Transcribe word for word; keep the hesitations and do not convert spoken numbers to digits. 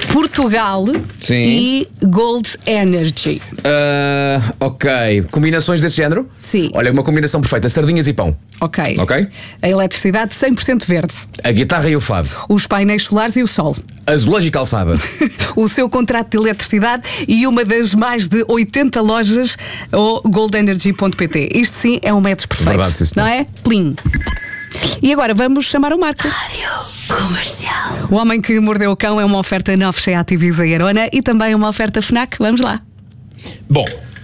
Portugal Sim. e Gold Energy. Uh, ok. Combinações desse género? Sim. Olha, uma combinação perfeita: sardinhas e pão. Ok. Ok. A eletricidade cem por cento verde. A guitarra e o fado. Os painéis solares e o sol. Azulejo e calçada. O seu contrato de eletricidade e uma das mais de oitenta lojas ou gold energy ponto pt. Isto sim é um match perfeito. Verdade, sim, não senhor. é? Plim. E agora vamos chamar o Marco. Comercial. O Homem que Mordeu o Cão é uma oferta Nova Seat Ibiza e Arona e também uma oferta FNAC. Vamos lá. Bom.